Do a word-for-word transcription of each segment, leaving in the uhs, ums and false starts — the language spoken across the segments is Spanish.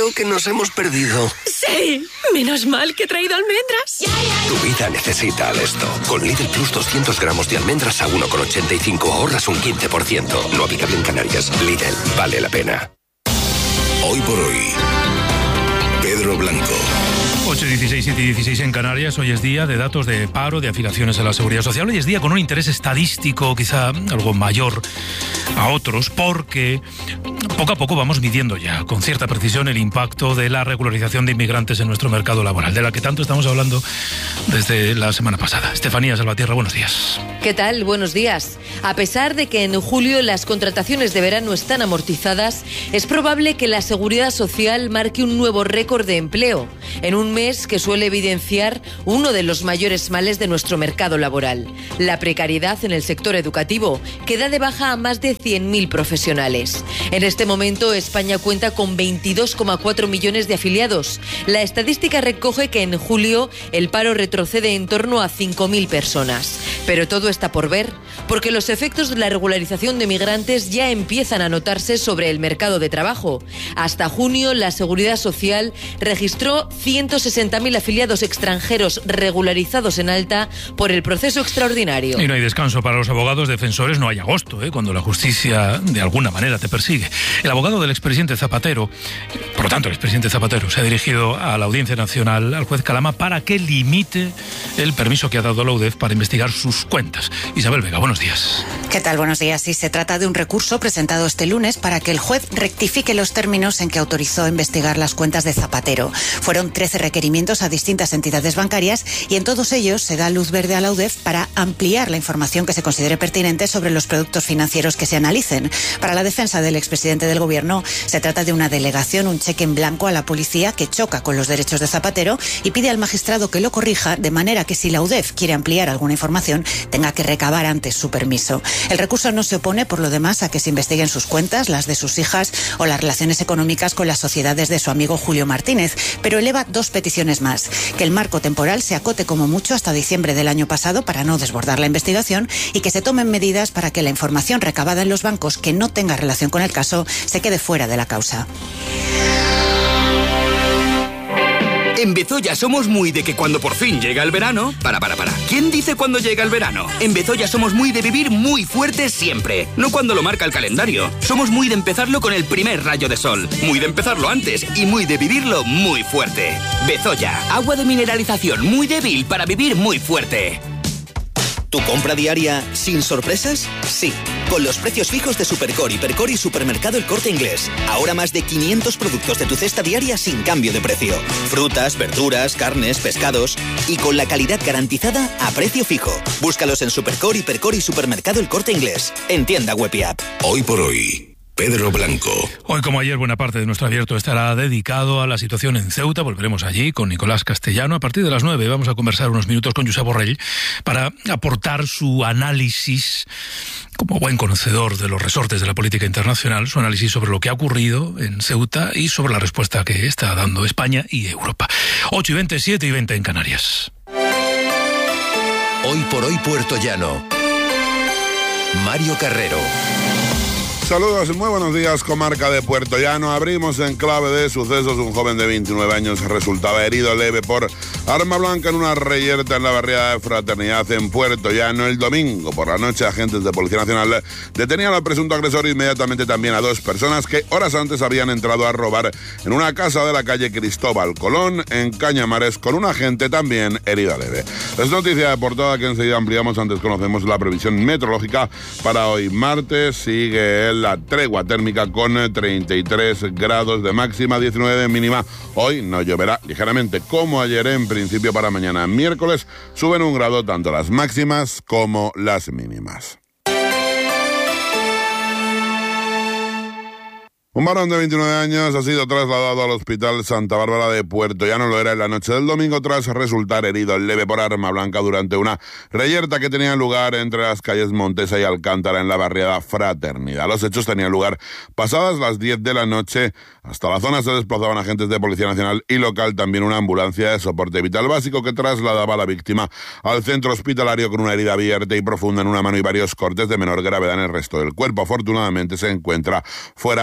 Creo que nos hemos perdido. ¡Sí! Menos mal que he traído almendras. Tu vida necesita Alesto. Con Lidl Plus doscientos gramos de almendras a uno con ochenta y cinco ahorras un quince por ciento. No aplicable en Canarias. Lidl, vale la pena. Hoy por hoy, Pedro Blanco. ocho y dieciséis, siete y dieciséis en Canarias. Hoy es día de datos de paro, de afiliaciones a la Seguridad Social. Hoy es día con un interés estadístico quizá algo mayor a otros, porque poco a poco vamos midiendo ya con cierta precisión el impacto de la regularización de inmigrantes en nuestro mercado laboral, de la que tanto estamos hablando desde la semana pasada. Estefanía Salvatierra, buenos días. ¿Qué tal? Buenos días. A pesar de que en julio las contrataciones de verano están amortizadas, es probable que la Seguridad Social marque un nuevo récord de empleo, en un mes que suele evidenciar uno de los mayores males de nuestro mercado laboral, la precariedad en el sector educativo, que da de baja a más de cien mil profesionales. En este momento, España cuenta con veintidós coma cuatro millones de afiliados. La estadística recoge que en julio el paro retrocede en torno a cinco mil personas. Pero todo está por ver, porque los efectos de la regularización de migrantes ya empiezan a notarse sobre el mercado de trabajo. Hasta junio, la Seguridad Social registró ciento sesenta mil afiliados extranjeros regularizados en alta por el proceso extraordinario. Y no hay descanso para los abogados defensores, no hay agosto, ¿eh? cuando la justicia de alguna manera te persigue. El abogado del expresidente Zapatero, por lo tanto el expresidente Zapatero, se ha dirigido a la Audiencia Nacional, al juez Calama, para que limite el permiso que ha dado la U D E F para investigar sus cuentas. Isabel Vega, buenos días. ¿Qué tal? Buenos días. Sí, se trata de un recurso presentado este lunes para que el juez rectifique los términos en que autorizó investigar las cuentas de Zapatero. Fueron trece requerimientos a distintas entidades bancarias y en todos ellos se da luz verde a la U D E F para ampliar la información que se considere pertinente sobre los productos financieros que se analicen. Para la defensa del expresidente del Gobierno, se trata de una delegación, un cheque en blanco a la policía que choca con los derechos de Zapatero y pide al magistrado que lo corrija, de manera que si la U D E F quiere ampliar alguna información, tenga que recabar antes su permiso. El recurso no se opone, por lo demás, a que se investiguen sus cuentas, las de sus hijas o las relaciones económicas con las sociedades de su amigo Julio Martínez, pero eleva dos peticiones más: que el marco temporal se acote como mucho hasta diciembre del año pasado para no desbordar la investigación y que se tomen medidas para que la información recabada en los bancos que no tenga relación con el caso se quede fuera de la causa. En Bezoya somos muy de que cuando por fin llega el verano... Para, para, para. ¿Quién dice cuando llega el verano? En Bezoya somos muy de vivir muy fuerte siempre. No cuando lo marca el calendario. Somos muy de empezarlo con el primer rayo de sol. Muy de empezarlo antes y muy de vivirlo muy fuerte. Bezoya, agua de mineralización muy débil para vivir muy fuerte. ¿Tu compra diaria sin sorpresas? Sí, con los precios fijos de Supercore, Hipercore y Supermercado El Corte Inglés. Ahora más de quinientos productos de tu cesta diaria sin cambio de precio. Frutas, verduras, carnes, pescados y con la calidad garantizada a precio fijo. Búscalos en Supercore, Hipercore y Supermercado El Corte Inglés. En tienda web y app. Hoy por hoy, Pedro Blanco. Hoy, como ayer, buena parte de nuestro abierto estará dedicado a la situación en Ceuta. Volveremos allí con Nicolás Castellano. A partir de las nueve vamos a conversar unos minutos con Josep Borrell para aportar su análisis, como buen conocedor de los resortes de la política internacional, su análisis sobre lo que ha ocurrido en Ceuta y sobre la respuesta que está dando España y Europa. ocho y veinte, siete y veinte en Canarias. Hoy por hoy, Puerto Llano. Mario Carrero. Saludos, muy buenos días, comarca de Puerto Llano. Abrimos en clave de sucesos. Un joven de veintinueve años resultaba herido leve por arma blanca en una reyerta en la barriada de Fraternidad en Puerto Llano. El domingo por la noche, agentes de Policía Nacional detenían al presunto agresor e inmediatamente también a dos personas que horas antes habían entrado a robar en una casa de la calle Cristóbal Colón, en Cañamares, con un agente también herido leve. Es noticia de portada que enseguida ampliamos. Antes conocemos la previsión meteorológica para hoy martes. Sigue el la tregua térmica con treinta y tres grados de máxima, diecinueve de mínima. Hoy no lloverá ligeramente como ayer. En principio para mañana miércoles suben un grado tanto las máximas como las mínimas. Un varón de veintinueve años ha sido trasladado al Hospital Santa Bárbara de Puerto Llano. Lo era en la noche del domingo tras resultar herido leve por arma blanca durante una reyerta que tenía lugar entre las calles Montesa y Alcántara en la barriada Fraternidad. Los hechos tenían lugar pasadas las diez de la noche. Hasta la zona se desplazaban agentes de Policía Nacional y local, también una ambulancia de soporte vital básico que trasladaba a la víctima al centro hospitalario con una herida abierta y profunda en una mano y varios cortes de menor gravedad en el resto del cuerpo. Afortunadamente se encuentra fuera de todo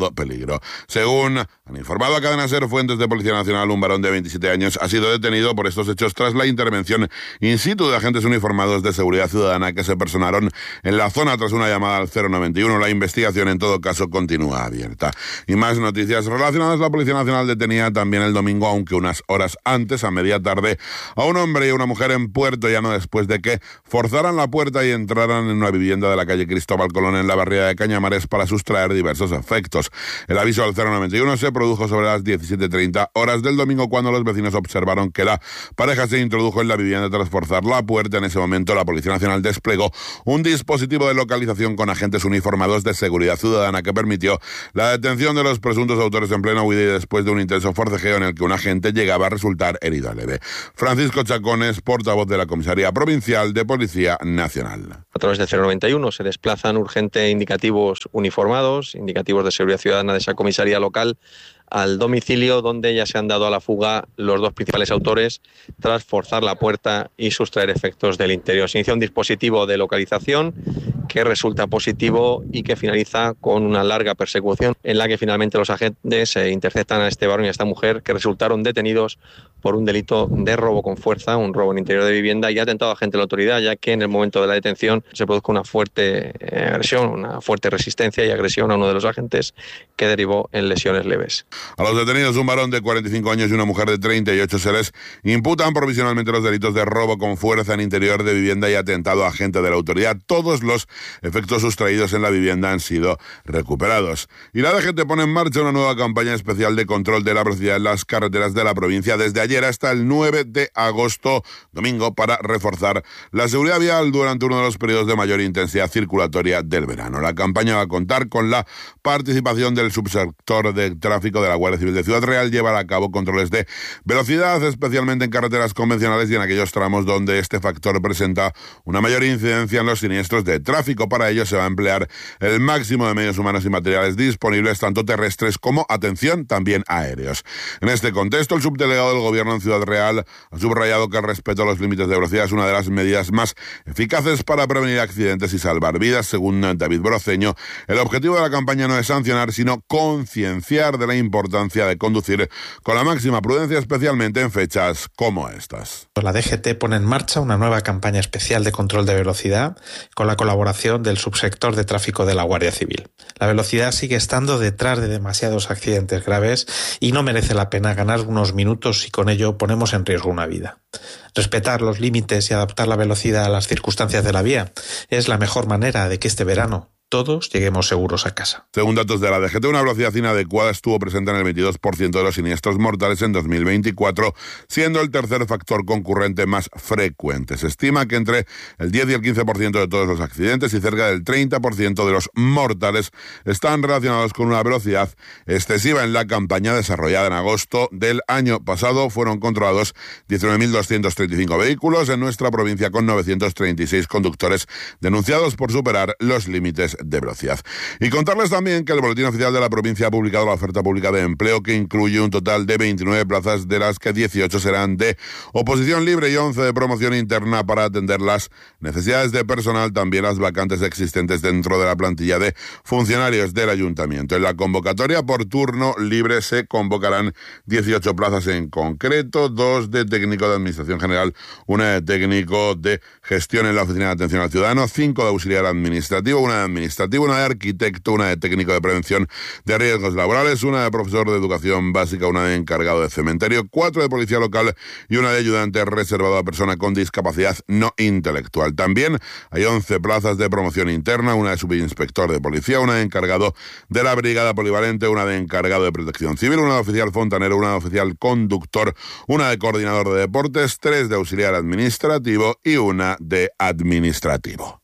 alto peligro. Según han informado a Cadena SER fuentes de Policía Nacional, un varón de veintisiete años ha sido detenido por estos hechos tras la intervención in situ de agentes uniformados de seguridad ciudadana que se personaron en la zona tras una llamada al cero noventa y uno. La investigación, en todo caso, continúa abierta. Y más noticias relacionadas. La Policía Nacional detenía también el domingo, aunque unas horas antes, a media tarde, a un hombre y a una mujer en Puerto Llano después de que forzaran la puerta y entraran en una vivienda de la calle Cristóbal Colón en la barriada de Cañamares para sustraer diversos efectos. El aviso al cero noventa y uno se produjo sobre las diecisiete treinta horas del domingo, cuando los vecinos observaron que la pareja se introdujo en la vivienda tras forzar la puerta. En ese momento, la Policía Nacional desplegó un dispositivo de localización con agentes uniformados de seguridad ciudadana que permitió la detención de los presuntos autores en plena huida y después de un intenso forcejeo en el que un agente llegaba a resultar herido leve. Francisco Chacones, portavoz de la Comisaría Provincial de Policía Nacional. A través del cero noventa y uno se desplazan urgente indicativos uniformados, indicativos de seguridad ciudadana de esa comisaría local, al domicilio donde ya se han dado a la fuga los dos principales autores tras forzar la puerta y sustraer efectos del interior. Se inicia un dispositivo de localización que resulta positivo y que finaliza con una larga persecución en la que finalmente los agentes eh, interceptan a este varón y a esta mujer, que resultaron detenidos por un delito de robo con fuerza, un robo en interior de vivienda y atentado a agente de la autoridad, ya que en el momento de la detención se produjo una fuerte eh, agresión, una fuerte resistencia y agresión a uno de los agentes que derivó en lesiones leves. A los detenidos, un varón de cuarenta y cinco años y una mujer de treinta y ocho, se les imputan provisionalmente los delitos de robo con fuerza en interior de vivienda y atentado a agente de la autoridad. Todos los efectos sustraídos en la vivienda han sido recuperados. Y la D G T pone en marcha una nueva campaña especial de control de la velocidad en las carreteras de la provincia desde ayer hasta el nueve de agosto, domingo, para reforzar la seguridad vial durante uno de los periodos de mayor intensidad circulatoria del verano. La campaña va a contar con la participación del subsector de tráfico de la Guardia Civil de Ciudad Real. Llevará a cabo controles de velocidad, especialmente en carreteras convencionales y en aquellos tramos donde este factor presenta una mayor incidencia en los siniestros de tráfico. Para ello se va a emplear el máximo de medios humanos y materiales disponibles, tanto terrestres como, atención, también aéreos. En este contexto, el subdelegado del Gobierno en Ciudad Real ha subrayado que el respeto a los límites de velocidad es una de las medidas más eficaces para prevenir accidentes y salvar vidas. Según David Broceño, el objetivo de la campaña no es sancionar, sino concienciar de la importancia de conducir con la máxima prudencia, especialmente en fechas como estas. La D G T pone en marcha una nueva campaña especial de control de velocidad con la colaboración del subsector de tráfico de la Guardia Civil. La velocidad sigue estando detrás de demasiados accidentes graves y no merece la pena ganar unos minutos si con ello ponemos en riesgo una vida. Respetar los límites y adaptar la velocidad a las circunstancias de la vía es la mejor manera de que este verano todos lleguemos seguros a casa. Según datos de la D G T, una velocidad inadecuada estuvo presente en el veintidós por ciento de los siniestros mortales en dos mil veinticuatro, siendo el tercer factor concurrente más frecuente. Se estima que entre el diez y el quince por ciento de todos los accidentes y cerca del treinta por ciento de los mortales están relacionados con una velocidad excesiva. En la campaña desarrollada en agosto del año pasado fueron controlados diecinueve mil doscientos treinta y cinco vehículos en nuestra provincia, con novecientos treinta y seis conductores denunciados por superar los límites de velocidad. Y contarles también que el Boletín Oficial de la Provincia ha publicado la oferta pública de empleo, que incluye un total de veintinueve plazas, de las que dieciocho serán de oposición libre y once de promoción interna para atender las necesidades de personal, también las vacantes existentes dentro de la plantilla de funcionarios del Ayuntamiento. En la convocatoria por turno libre se convocarán dieciocho plazas en concreto, dos de técnico de Administración General, una de técnico de gestión en la Oficina de Atención al Ciudadano, cinco de auxiliar administrativo, una de administración una de arquitecto, una de técnico de prevención de riesgos laborales, una de profesor de educación básica, una de encargado de cementerio, cuatro de policía local y una de ayudante reservado a persona con discapacidad no intelectual. También hay once plazas de promoción interna, una de subinspector de policía, una de encargado de la brigada polivalente, una de encargado de protección civil, una de oficial fontanero, una de oficial conductor, una de coordinador de deportes, tres de auxiliar administrativo y una de administrativo.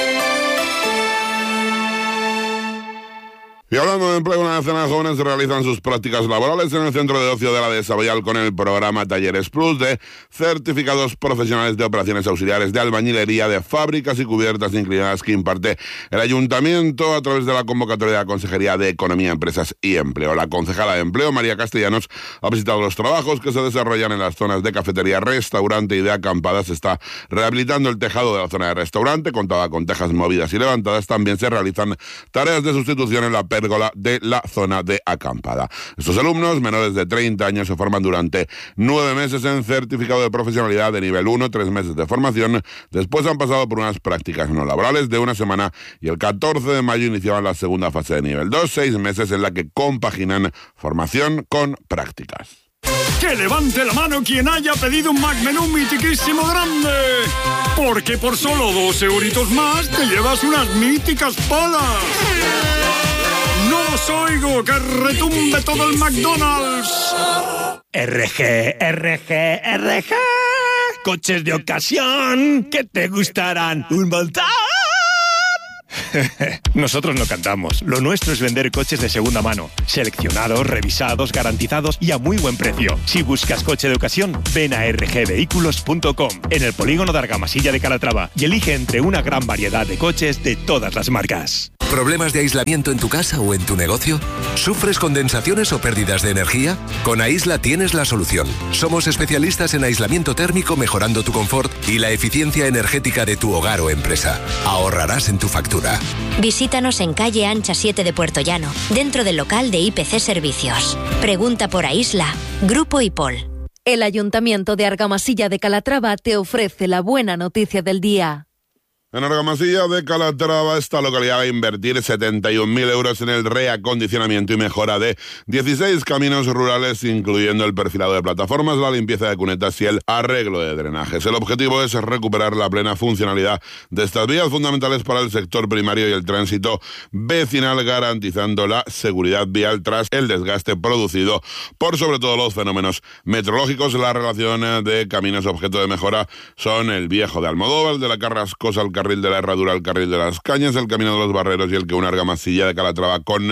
Y hablando de empleo, una decena de jóvenes realizan sus prácticas laborales en el Centro de Ocio de la Dehesa Boyal con el programa Talleres Plus de certificados profesionales de operaciones auxiliares de albañilería de fábricas y cubiertas inclinadas que imparte el Ayuntamiento a través de la convocatoria de la Consejería de Economía, Empresas y Empleo. La concejala de Empleo, María Castellanos, ha visitado los trabajos que se desarrollan en las zonas de cafetería, restaurante y de acampada. Se está rehabilitando el tejado de la zona de restaurante, contaba con tejas movidas y levantadas. También se realizan tareas de sustitución en la pérgola de la zona de acampada. Estos alumnos menores de treinta años se forman durante nueve meses en certificado de profesionalidad de nivel uno, tres meses de formación. Después han pasado por unas prácticas no laborales de una semana y el catorce de mayo iniciaban la segunda fase de nivel dos, seis meses en la que compaginan formación con prácticas. ¡Que levante la mano quien haya pedido un McMenú mitiquísimo grande! Porque por solo dos euritos más te llevas unas míticas palas. ¡No os oigo! ¡Que retumbe todo el McDonald's! R G, R G, R G. Coches de ocasión que te gustarán un montón. Nosotros no cantamos. Lo nuestro es vender coches de segunda mano. Seleccionados, revisados, garantizados y a muy buen precio. Si buscas coche de ocasión, ven a r g vehículos punto com en el polígono de Argamasilla de Calatrava y elige entre una gran variedad de coches de todas las marcas. ¿Problemas de aislamiento en tu casa o en tu negocio? ¿Sufres condensaciones o pérdidas de energía? Con Aisla tienes la solución. Somos especialistas en aislamiento térmico, mejorando tu confort y la eficiencia energética de tu hogar o empresa. Ahorrarás en tu factura. Visítanos en calle Ancha siete de Puerto Llano, dentro del local de I P C Servicios. Pregunta por Aisla, Grupo IPOL. El Ayuntamiento de Argamasilla de Calatrava te ofrece la buena noticia del día. En Argamasilla de Calatrava, esta localidad va a invertir setenta y un mil euros en el reacondicionamiento y mejora de dieciséis caminos rurales, incluyendo el perfilado de plataformas, la limpieza de cunetas y el arreglo de drenajes. El objetivo es recuperar la plena funcionalidad de estas vías fundamentales para el sector primario y el tránsito vecinal, garantizando la seguridad vial tras el desgaste producido por sobre todo los fenómenos meteorológicos. La relación de caminos objeto de mejora son el viejo de Almodóvar, el de la Carrascosa, el carril de la Herradura, el carril de las Cañas, el camino de los Barreros y el que une Argamasilla de Calatrava con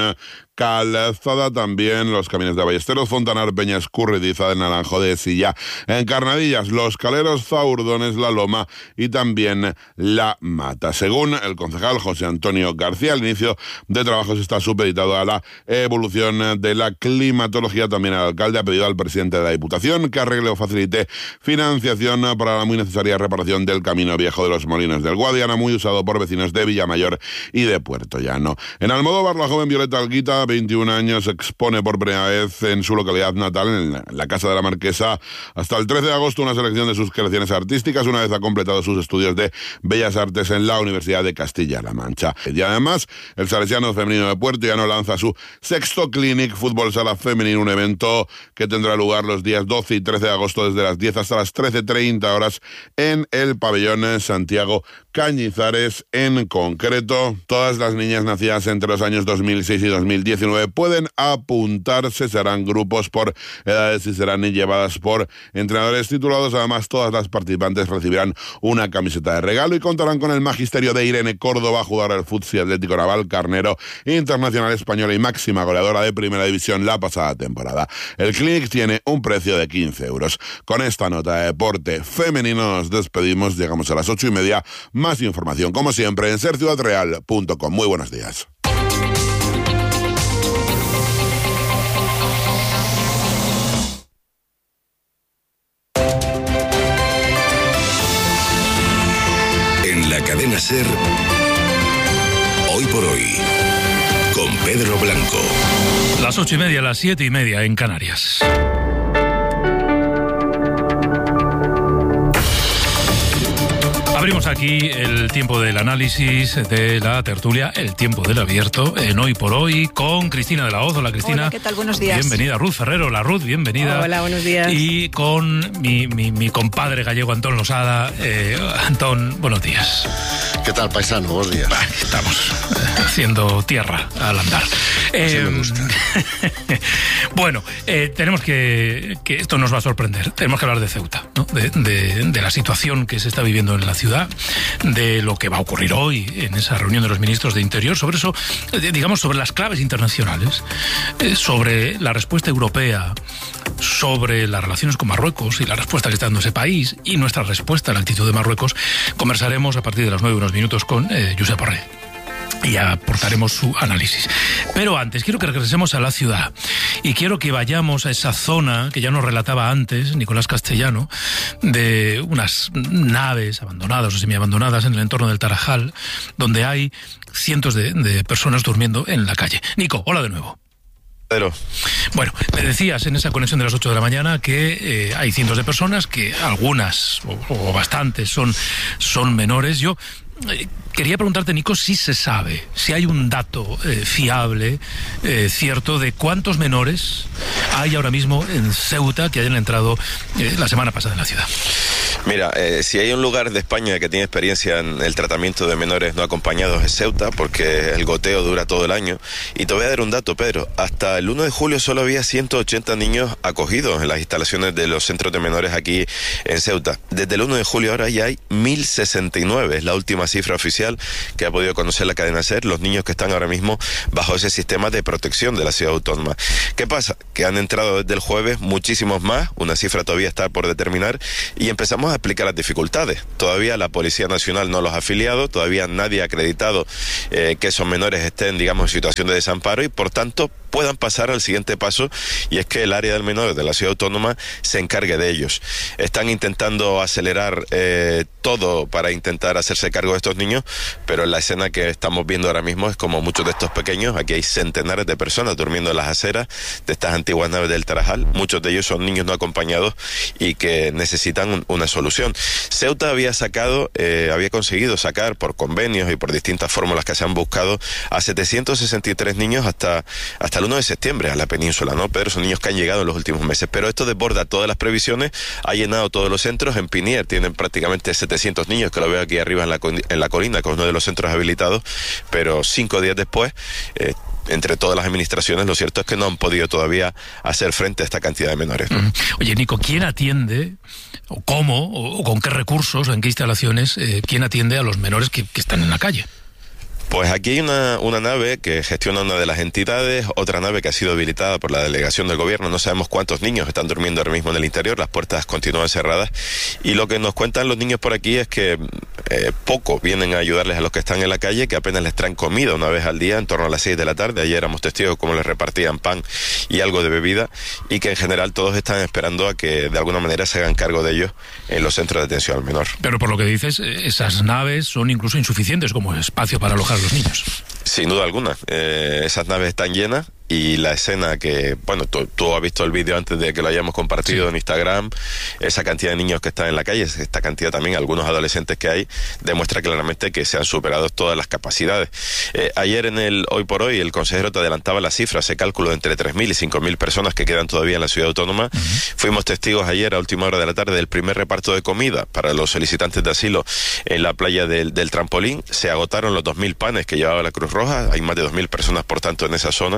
Calzada. También los caminos de Ballesteros, Fontanar, Peña Escurridiza, de Naranjo de Silla, Encarnadillas, Los Caleros, Zaurdones, La Loma y también La Mata. Según el concejal José Antonio García, el inicio de trabajos está supeditado a la evolución de la climatología. También el alcalde ha pedido al presidente de la Diputación que arregle o facilite financiación para la muy necesaria reparación del camino viejo de los Molinos del Guadiana, muy usado por vecinos de Villamayor y de Puerto Llano. En Almodóvar, la joven Violeta Alguita, veintiún años, expone por primera vez en su localidad natal, en la Casa de la Marquesa, hasta el trece de agosto, una selección de sus creaciones artísticas, una vez ha completado sus estudios de Bellas Artes en la Universidad de Castilla-La Mancha. Y además, el Salesiano Femenino de Puerto Llano lanza su sexto Clinic Fútbol Sala Femenino, un evento que tendrá lugar los días doce y trece de agosto desde las diez hasta las trece treinta horas en el pabellón Santiago Cañizares. En concreto, todas las niñas nacidas entre los años dos mil seis y dos mil diecinueve pueden apuntarse, serán grupos por edades y serán llevadas por entrenadores titulados. Además, todas las participantes recibirán una camiseta de regalo y contarán con el magisterio de Irene Córdoba, jugadora del Futsi Atlético Naval Carnero, internacional española y máxima goleadora de Primera División la pasada temporada. El Clinic tiene un precio de quince euros. Con esta nota de deporte femenino nos despedimos, llegamos a las ocho y media. Más información, como siempre, en ser ciudad real punto com. Muy buenos días. En la cadena SER, hoy por hoy, con Pedro Blanco. Las ocho y media, las siete y media en Canarias. Abrimos aquí el tiempo del análisis, de la tertulia, el tiempo del abierto, en Hoy por Hoy, con Cristina de la Hoz. Hola, Cristina. Hola, ¿qué tal? Buenos días. Bienvenida. Ruth Ferrero. La Ruth, bienvenida. Hola, buenos días. Y con mi, mi, mi compadre gallego Antón Losada. Eh, Antón, buenos días. ¿Qué tal, paisano? Buenos días. Bah, estamos haciendo tierra al andar. Eh, me gusta. Bueno, eh, tenemos que, que... Esto nos va a sorprender. Tenemos que hablar de Ceuta, ¿no? De, de, de la situación que se está viviendo en la ciudad, de lo que va a ocurrir hoy en esa reunión de los ministros de Interior, sobre eso, digamos, sobre las claves internacionales, eh, sobre la respuesta europea, sobre las relaciones con Marruecos y la respuesta que está dando ese país y nuestra respuesta a la actitud de Marruecos. Conversaremos a partir de las nueve unos minutos con eh, Josep Borrell y aportaremos su análisis. Pero antes, quiero que regresemos a la ciudad y quiero que vayamos a esa zona que ya nos relataba antes Nicolás Castellano, de unas naves abandonadas o semiabandonadas en el entorno del Tarajal, donde hay cientos de, de personas durmiendo en la calle. Nico, hola de nuevo. Pedro. Bueno, me decías en esa conexión de las ocho de la mañana que eh, hay cientos de personas, que algunas o, o bastantes son, son menores. Yo eh, quería preguntarte, Nico, si se sabe, si hay un dato eh, fiable, eh, cierto, de cuántos menores hay ahora mismo en Ceuta que hayan entrado eh, la semana pasada en la ciudad. Mira, eh, si hay un lugar de España que tiene experiencia en el tratamiento de menores no acompañados es Ceuta, porque el goteo dura todo el año. Y te voy a dar un dato, Pedro. Hasta el uno de julio solo había ciento ochenta niños acogidos en las instalaciones de los centros de menores aquí en Ceuta. Desde el uno de julio ahora ya hay mil sesenta y nueve, es la última cifra oficial que ha podido conocer la cadena SER, los niños que están ahora mismo bajo ese sistema de protección de la ciudad autónoma. ¿Qué pasa? Que han entrado desde el jueves muchísimos más, una cifra todavía está por determinar, y empezamos a explicar las dificultades. Todavía la Policía Nacional no los ha afiliado, todavía nadie ha acreditado eh, que esos menores estén, digamos, en situación de desamparo y por tanto puedan pasar al siguiente paso, y es que el área del menor de la ciudad autónoma se encargue de ellos. Están intentando acelerar eh, todo para intentar hacerse cargo de estos niños, pero la escena que estamos viendo ahora mismo es como muchos de estos pequeños. Aquí hay centenares de personas durmiendo en las aceras de estas antiguas naves del Tarajal. Muchos de ellos son niños no acompañados y que necesitan un, una solución. Ceuta había sacado, eh, había conseguido sacar por convenios y por distintas fórmulas que se han buscado a setecientos sesenta y tres niños hasta, hasta el uno de septiembre a la península, ¿no, Pedro? Son niños que han llegado en los últimos meses, pero esto desborda todas las previsiones, ha llenado todos los centros. En Pinier tienen prácticamente setecientos niños, que lo veo aquí arriba en la, en la colina, con uno de los centros habilitados, pero cinco días después, eh, entre todas las administraciones, lo cierto es que no han podido todavía hacer frente a esta cantidad de menores, ¿no? Oye, Nico, ¿quién atiende, o cómo, o, o con qué recursos, o en qué instalaciones, eh, quién atiende a los menores que, que están en la calle? Pues aquí hay una, una nave que gestiona una de las entidades, otra nave que ha sido habilitada por la delegación del gobierno. No sabemos cuántos niños están durmiendo ahora mismo en el interior, las puertas continúan cerradas, y lo que nos cuentan los niños por aquí es que eh, poco vienen a ayudarles a los que están en la calle, que apenas les traen comida una vez al día, en torno a las seis de la tarde. Ayer éramos testigos de cómo les repartían pan y algo de bebida, y que en general todos están esperando a que de alguna manera se hagan cargo de ellos en los centros de atención al menor. Pero por lo que dices, esas naves son incluso insuficientes como espacio para alojar a los niños. Sin duda alguna, eh, esas naves están llenas, y la escena que, bueno, tú, tú has visto el vídeo antes de que lo hayamos compartido sí. en Instagram, esa cantidad de niños que están en la calle, esta cantidad también, algunos adolescentes que hay, demuestra claramente que se han superado todas las capacidades. Eh, ayer en el Hoy por Hoy, el consejero te adelantaba las cifras, se calculó entre tres mil y cinco mil personas que quedan todavía en la ciudad autónoma. Uh-huh. Fuimos testigos ayer a última hora de la tarde del primer reparto de comida para los solicitantes de asilo en la playa del, del Trampolín. Se agotaron los dos mil panes que llevaba la Cruz Roja, hay más de dos mil personas por tanto en esa zona.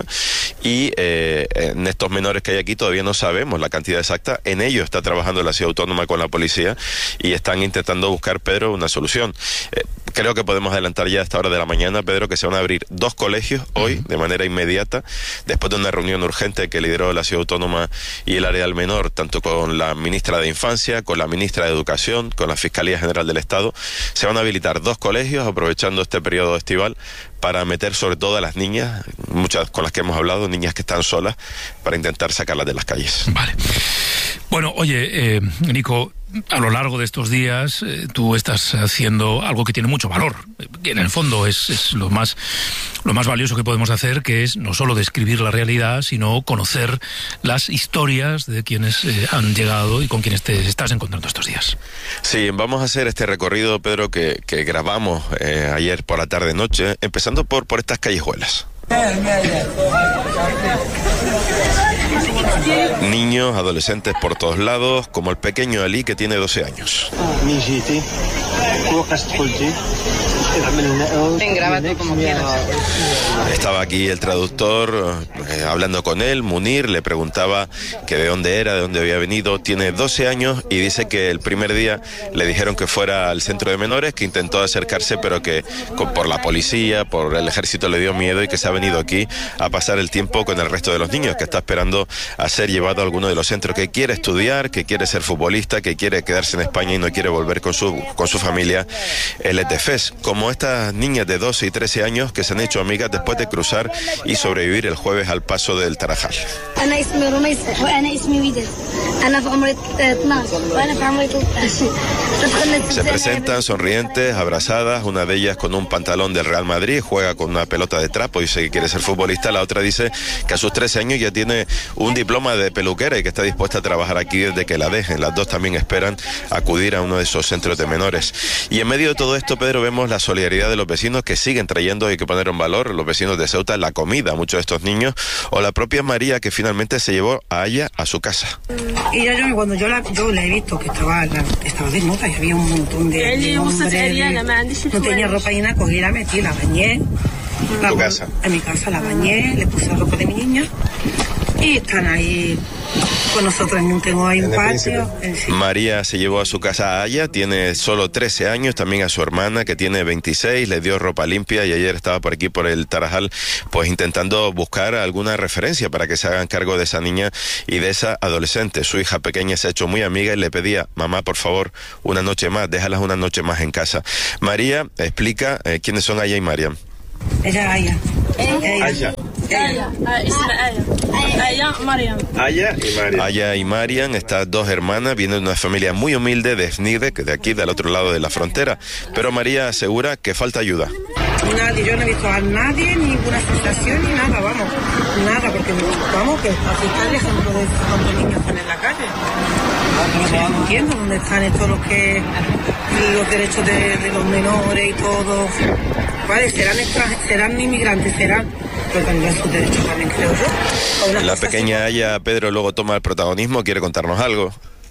Y eh, en estos menores que hay aquí todavía no sabemos la cantidad exacta. En ello está trabajando la ciudad autónoma con la policía y están intentando buscar, Pedro, una solución. Eh, creo que podemos adelantar ya a esta hora de la mañana, Pedro, que se van a abrir dos colegios hoy uh-huh. de manera inmediata, después de una reunión urgente que lideró la ciudad autónoma y el área del menor, tanto con la ministra de Infancia, con la ministra de Educación, con la Fiscalía General del Estado. Se van a habilitar dos colegios aprovechando este periodo estival para meter sobre todo a las niñas, muchas con las que hemos hablado, niñas que están solas, para intentar sacarlas de las calles. Vale. Bueno, oye, eh, Nico, a lo largo de estos días eh, tú estás haciendo algo que tiene mucho valor, que en el fondo es, es lo más lo más valioso que podemos hacer, que es no solo describir la realidad, sino conocer las historias de quienes eh, han llegado y con quienes te estás encontrando estos días. Sí, vamos a hacer este recorrido, Pedro, que, que grabamos eh, ayer por la tarde-noche, empezando por, por estas callejuelas. Niños, adolescentes por todos lados, como el pequeño Ali, que tiene doce años. Ven, grábate como quieras. Estaba aquí el traductor eh, hablando con él. Munir le preguntaba que de dónde era, de dónde había venido. Tiene doce años y dice que el primer día le dijeron que fuera al centro de menores, que intentó acercarse, pero que con, por la policía, por el ejército le dio miedo, y que se ha venido aquí a pasar el tiempo con el resto de los niños, que está esperando a ser llevado a alguno de los centros, que quiere estudiar, que quiere ser futbolista, que quiere quedarse en España y no quiere volver con su, con su familia. Él es de Fez, como estas niñas de doce y trece años que se han hecho amigas después de cruzar y sobrevivir el jueves al paso del Tarajal. أنا اسمي رميسة وأنا اسمي ويدل أنا في عمري اثناشر وأنا في عمري ثلاثة عشر. Se presentan sonrientes, abrazadas, una de ellas con un pantalón del Real Madrid, juega con una pelota de trapo y dice que quiere ser futbolista. La otra dice que a sus trece años ya tiene un diploma de peluquera y que está dispuesta a trabajar aquí desde que la dejen. Las dos también esperan acudir a uno de esos centros de menores. Y en medio de todo esto, Pedro, vemos la solidaridad de los vecinos que siguen trayendo, hay que poner en valor, los vecinos de Ceuta, la comida a muchos de estos niños, o la propia María que finalmente se llevó a ella a su casa. Y yo, yo cuando yo la, yo la he visto que estaba, la, estaba desnuda y había un montón de, de hombres, de, no tenía ropa y nada, cogí, la metí, la bañé. ¿En tu casa? En mi casa la bañé, le puse la ropa de mi niña y están ahí con nosotros. No tengo ahí un patio. Sí. María se llevó a su casa a Aya, tiene solo trece años, también a su hermana que tiene veintiséis, le dio ropa limpia y ayer estaba por aquí por el Tarajal pues intentando buscar alguna referencia para que se hagan cargo de esa niña y de esa adolescente. Su hija pequeña se ha hecho muy amiga y le pedía, mamá, por favor, una noche más, déjalas una noche más en casa. María explica eh, quiénes son Aya y Mariam. Ella, Aya. Aya. Aya. Aya, Mariam. Aya y Mariam. Aya y Mariam, estas dos hermanas, vienen de una familia muy humilde de Snide, de aquí del otro lado de la frontera. Pero María asegura que falta ayuda. Nadie, yo no he visto a nadie, ninguna sensación ni nada, vamos. Nada, porque vamos, que así está el ejemplo de cuántos niños están en la calle. No, no entiendo dónde están estos los que los derechos de, de los menores y todo. Vale, serán extranjeros, serán inmigrantes, serán, pero tendrán sus derechos también, creo yo. La pequeña Aya, Pedro, luego toma el protagonismo, quiere contarnos algo.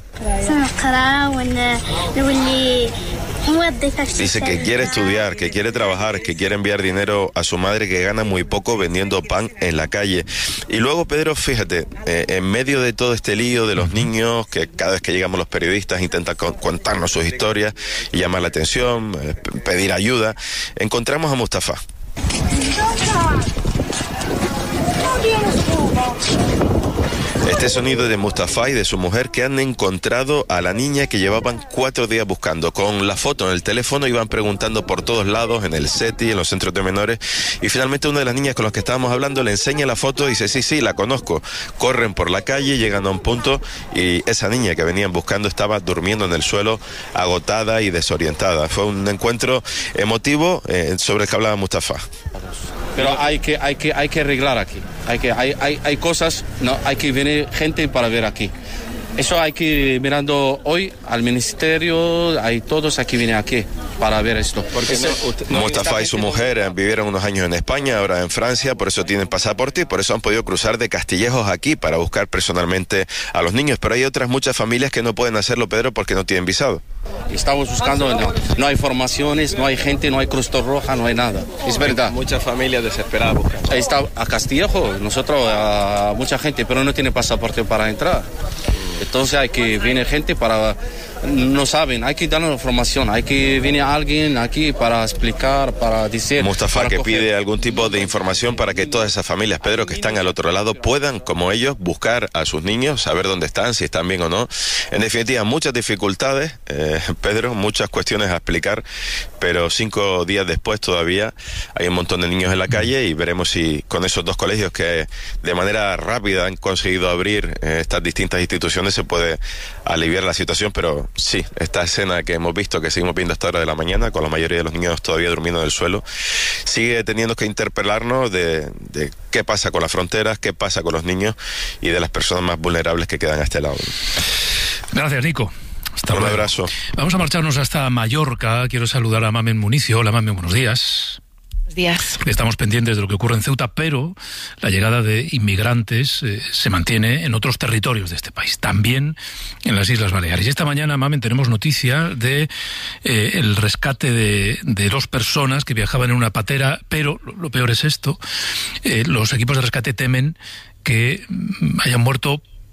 Dice que quiere estudiar, que quiere trabajar, que quiere enviar dinero a su madre que gana muy poco vendiendo pan en la calle. Y luego, Pedro, fíjate, eh, en medio de todo este lío de los niños, que cada vez que llegamos los periodistas intentan con, contarnos sus historias y llamar la atención, eh, pedir ayuda, encontramos a Mustafa. Este sonido de Mustafa y de su mujer que han encontrado a la niña que llevaban cuatro días buscando. Con la foto en el teléfono iban preguntando por todos lados, en el SETI, en los centros de menores, y finalmente una de las niñas con las que estábamos hablando le enseña la foto y dice, sí, sí, la conozco. Corren por la calle, llegan a un punto y esa niña que venían buscando estaba durmiendo en el suelo, agotada y desorientada. Fue un encuentro emotivo eh, sobre el que hablaba Mustafa. Pero hay que, hay que, hay que arreglar aquí. Hay que, hay, hay, hay cosas, no, hay que venir gente para ver aquí. Eso hay que ir mirando hoy al ministerio, hay todos aquí vienen aquí para ver esto. Porque no, usted, no, Mustafa y su mujer eh, vivieron unos años en España, ahora en Francia, por eso tienen pasaporte y por eso han podido cruzar de Castillejos aquí para buscar personalmente a los niños. Pero hay otras muchas familias que no pueden hacerlo, Pedro, porque no tienen visado. Estamos buscando, no, no hay formaciones, no hay gente, no hay Cruz Roja, no hay nada. Es verdad. Muchas familias desesperadas buscando. Ahí está a Castillejo, nosotros, a mucha gente, pero no tiene pasaporte para entrar. Entonces hay que venir gente para, no saben, hay que darnos información, hay que venir alguien aquí para explicar, para decir. Mustafa para que coger. pide algún tipo de información para que todas esas familias, Pedro, que están al otro lado, puedan, como ellos, buscar a sus niños, saber dónde están, si están bien o no. En definitiva, muchas dificultades, eh, Pedro, muchas cuestiones a explicar, pero cinco días después todavía hay un montón de niños en la calle y veremos si con esos dos colegios que de manera rápida han conseguido abrir eh, estas distintas instituciones se puede aliviar la situación, pero sí, esta escena que hemos visto, que seguimos viendo hasta hora de la mañana, con la mayoría de los niños todavía durmiendo en el suelo, sigue teniendo que interpelarnos de, de qué pasa con las fronteras, qué pasa con los niños y de las personas más vulnerables que quedan a este lado. Gracias, Nico. Hasta Un luego. abrazo. Vamos a marcharnos hasta Mallorca. Quiero saludar a Mamen Municio. Hola, Mamen, buenos días. Buenos días. Estamos pendientes de lo que ocurre en Ceuta, pero la llegada de inmigrantes eh, se mantiene en otros territorios de este país, también en las Islas Baleares. Y esta mañana, Mamen, tenemos noticia de eh, el rescate de, de dos personas que viajaban en una patera, pero lo, lo peor es esto, eh, los equipos de rescate temen que mm, hayan muerto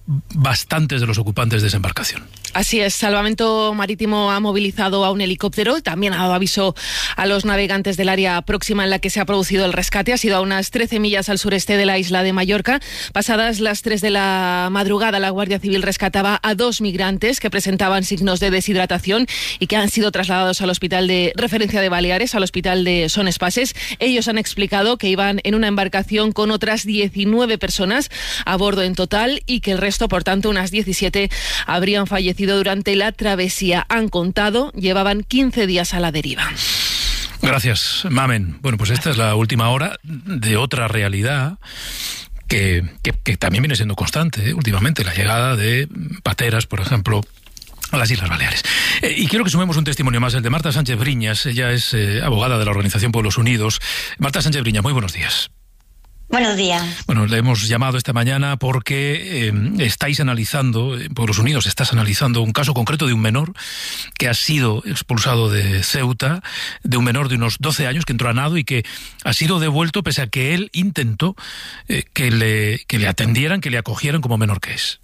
bastantes de los ocupantes de esa embarcación. Así es, Salvamento Marítimo ha movilizado a un helicóptero, también ha dado aviso a los navegantes del área próxima en la que se ha producido el rescate. Ha sido a unas trece millas al sureste de la isla de Mallorca. Pasadas las tres de la madrugada, la Guardia Civil rescataba a dos migrantes que presentaban signos de deshidratación y que han sido trasladados al hospital de referencia de Baleares, al hospital de Son Espases. Ellos han explicado que iban en una embarcación con otras diecinueve personas a bordo en total y que el resto, por tanto, unas diecisiete, habrían fallecido durante la travesía. Han contado, llevaban quince días a la deriva. Gracias, Mamen. Bueno, pues esta es la última hora de otra realidad que, que, que también viene siendo constante, ¿eh? Últimamente, la llegada de pateras, por ejemplo, a las Islas Baleares. Eh, y quiero que sumemos un testimonio más, el de Marta Sánchez Briñas. Ella es eh, abogada de la Organización Pueblos Unidos. Marta Sánchez Briñas, muy buenos días. Buenos días. Bueno, le hemos llamado esta mañana porque eh, estáis analizando, en Pueblos Unidos estás analizando un caso concreto de un menor que ha sido expulsado de Ceuta, de un menor de unos doce años que entró a nado y que ha sido devuelto pese a que él intentó eh, que, le, que le atendieran, que le acogieran como menor que es.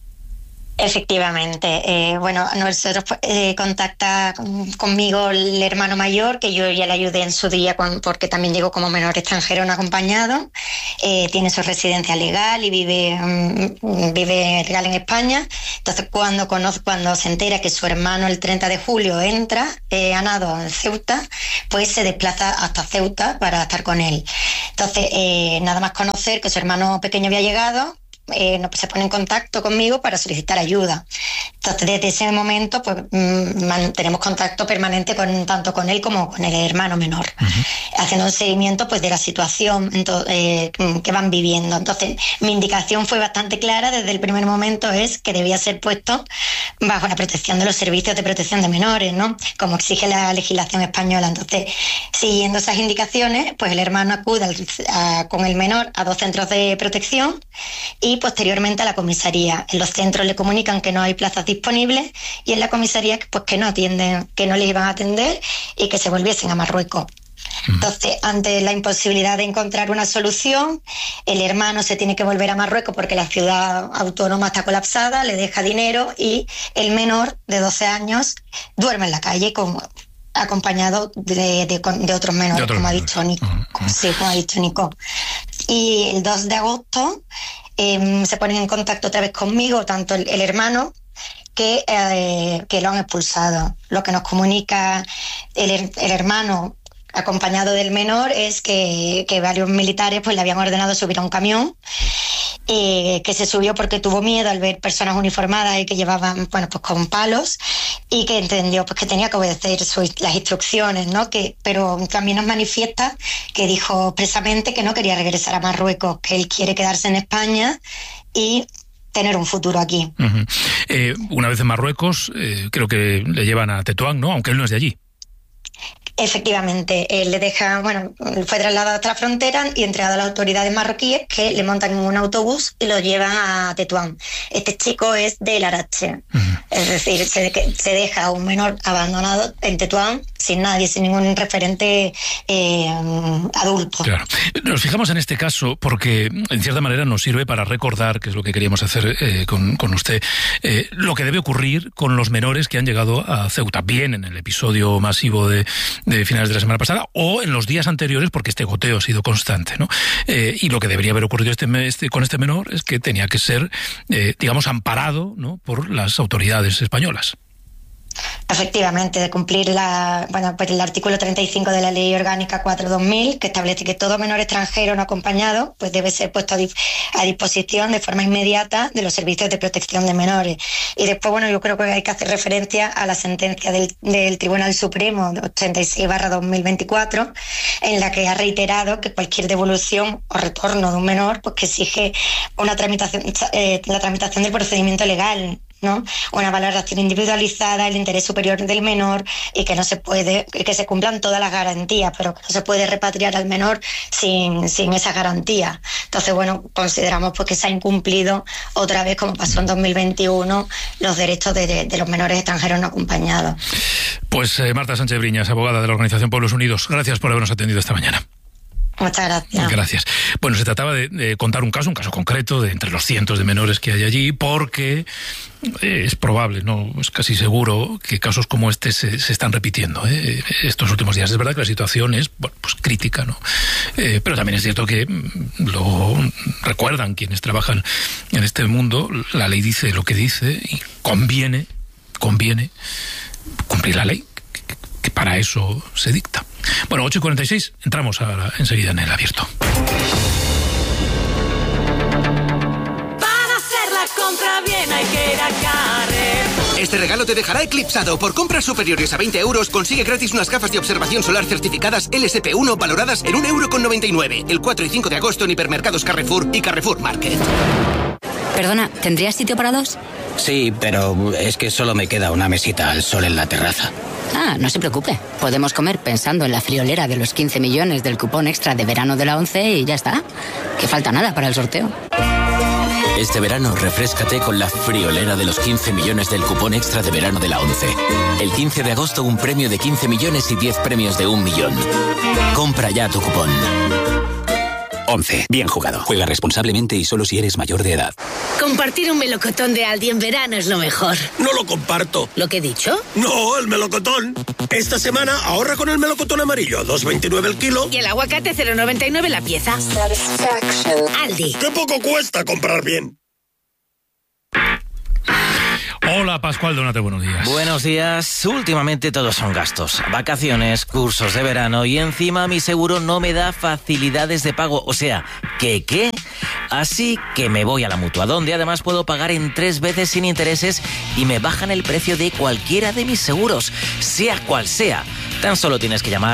Efectivamente. Eh, bueno, nosotros eh, contacta conmigo el hermano mayor, que yo ya le ayudé en su día con, porque también llegó como menor extranjero no acompañado. Eh, tiene su residencia legal y vive, um, vive legal en España. Entonces, cuando conoce, cuando se entera que su hermano el treinta de julio entra eh, a nado en Ceuta, pues se desplaza hasta Ceuta para estar con él. Entonces, eh, nada más conocer que su hermano pequeño había llegado, Eh, no, se pone en contacto conmigo para solicitar ayuda. Entonces, desde ese momento, pues mm, tenemos contacto permanente con tanto con él como con el hermano menor, uh-huh. haciendo un seguimiento pues de la situación ento- eh, que van viviendo. Entonces, mi indicación fue bastante clara desde el primer momento, es que debía ser puesto bajo la protección de los servicios de protección de menores, ¿no? Como exige la legislación española. Entonces, siguiendo esas indicaciones, pues el hermano acude al, a, con el menor a dos centros de protección y posteriormente a la comisaría. En los centros le comunican que no hay plazas disponibles y en la comisaría pues que no atienden, que no les iban a atender y que se volviesen a Marruecos. Entonces, ante la imposibilidad de encontrar una solución, el hermano se tiene que volver a Marruecos porque la ciudad autónoma está colapsada, le deja dinero y el menor de doce años duerme en la calle con acompañado de, de, de otros menores, de otros como, menores. Ha dicho Nico. Uh-huh. Sí, como ha dicho Nico. Y el dos de agosto eh, se ponen en contacto otra vez conmigo, tanto el, el hermano que, eh, que lo han expulsado. Lo que nos comunica el, el hermano acompañado del menor es que, que varios militares pues le habían ordenado subir a un camión, eh, que se subió porque tuvo miedo al ver personas uniformadas y que llevaban, bueno, pues con palos, y que entendió pues que tenía que obedecer su, las instrucciones, ¿no? Que, pero también nos manifiesta que dijo expresamente que no quería regresar a Marruecos, que él quiere quedarse en España y tener un futuro aquí. Uh-huh. Eh, una vez en Marruecos, eh, creo que le llevan a Tetuán, ¿no? Aunque él no es de allí. Efectivamente, él le deja, bueno, fue trasladado hasta la frontera y entregado a las autoridades marroquíes, que le montan en un autobús y lo llevan a Tetuán. Este chico es de Larache, uh-huh. es decir, se, de, se deja a un menor abandonado en Tetuán sin nadie, sin ningún referente eh, adulto. Claro. Nos fijamos en este caso porque, en cierta manera, nos sirve para recordar, que es lo que queríamos hacer eh, con, con usted, eh, lo que debe ocurrir con los menores que han llegado a Ceuta, bien en el episodio masivo de de finales de la semana pasada o en los días anteriores, porque este goteo ha sido constante, ¿no? Eh, y lo que debería haber ocurrido este, este, con este menor es que tenía que ser, eh, digamos, amparado, ¿no?, por las autoridades españolas. Efectivamente, de cumplir la, bueno, pues el artículo treinta y cinco de la Ley Orgánica cuatro barra dos mil, que establece que todo menor extranjero no acompañado pues debe ser puesto a, di- a disposición de forma inmediata de los servicios de protección de menores. Y después, bueno, yo creo que hay que hacer referencia a la sentencia del, del Tribunal Supremo ochenta y seis barra dos mil veinticuatro, en la que ha reiterado que cualquier devolución o retorno de un menor pues que exige una tramitación, eh, la tramitación del procedimiento legal, ¿no? Una valoración individualizada, el interés superior del menor, y que no se puede, que se cumplan todas las garantías, pero que no se puede repatriar al menor sin, sin esa garantía. Entonces, bueno, consideramos pues que se ha incumplido otra vez, como pasó en dos mil veintiuno, los derechos de, de, de los menores extranjeros no acompañados. Pues eh, Marta Sánchez Briñas, abogada de la Organización Pueblos Unidos, gracias por habernos atendido esta mañana. Muchas gracias. Gracias. Bueno, se trataba de, de contar un caso, un caso concreto de entre los cientos de menores que hay allí, porque es probable, no es casi seguro, que casos como este se, se están repitiendo ¿eh? estos últimos días. Es verdad que la situación es bueno, pues crítica, ¿no? Eh, pero también es cierto que lo recuerdan quienes trabajan en este mundo. La ley dice lo que dice y conviene, conviene cumplir la ley, que, que para eso se dicta. Bueno, ocho y cuarenta y seis, entramos ahora enseguida en el abierto. Para hacer la compra bien hay que ir a Carrefour. Este regalo te dejará eclipsado. Por compras superiores a veinte euros, consigue gratis unas gafas de observación solar certificadas L S P uno valoradas en un euro con noventa y nueve. El cuatro y cinco de agosto en hipermercados Carrefour y Carrefour Market. Perdona, ¿tendrías sitio para dos? Sí, pero es que solo me queda una mesita al sol en la terraza. Ah, no se preocupe. Podemos comer pensando en la friolera de los quince millones del cupón extra de verano de la ONCE y ya está. Que falta nada para el sorteo. Este verano, refréscate con la friolera de los quince millones del cupón extra de verano de la ONCE. El quince de agosto, un premio de quince millones y diez premios de un millón. Compra ya tu cupón. ONCE. Bien jugado. Juega responsablemente y solo si eres mayor de edad. Compartir un melocotón de Aldi en verano es lo mejor. No lo comparto. ¿Lo que he dicho? No, el melocotón. Esta semana ahorra con el melocotón amarillo a dos veintinueve el kilo. Y el aguacate cero noventa y nueve la pieza. Aldi. ¡Qué poco cuesta comprar bien! Hola, Pascual Donate, buenos días. Buenos días. Últimamente todos son gastos. Vacaciones, cursos de verano y encima mi seguro no me da facilidades de pago. O sea, ¿qué qué? Así que me voy a la Mutua, donde además puedo pagar en tres veces sin intereses y me bajan el precio de cualquiera de mis seguros, sea cual sea. Tan solo tienes que llamar